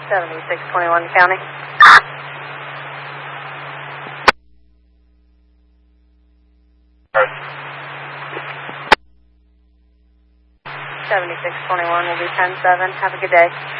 7621 County. 7621 will be 10-7. Have a good day.